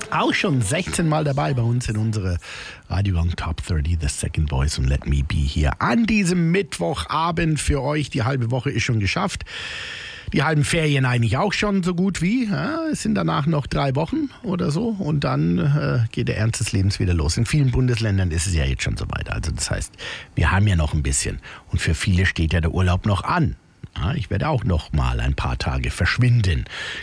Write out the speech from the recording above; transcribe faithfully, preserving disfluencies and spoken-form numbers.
Auch schon sechzehn Mal dabei bei uns in unsere Radio Gong Top dreißig, The Second Voice und Let Me Be hier an diesem Mittwochabend für euch. Die halbe Woche ist schon geschafft. Die halben Ferien eigentlich auch schon so gut wie. Ja, es sind danach noch drei Wochen oder so und dann äh, geht der Ernst des Lebens wieder los. In vielen Bundesländern ist es ja jetzt schon so weit. Also das heißt, wir haben ja noch ein bisschen. Und für viele steht ja der Urlaub noch an. Ja, ich werde auch noch mal ein paar Tage verschwinden.